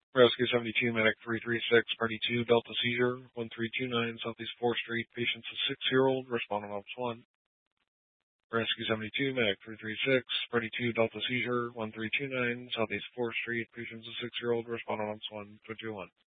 Rescue 72, Medic 336, Party 2, Delta Seizure, 1329, Southeast 4th Street, patients a 6-year-old, respond on Ops 1. Rescue 72, Medic 336, Party 2, Delta Seizure, 1329, Southeast 4th Street, patients a 6-year-old, respond on Ops 1, 221.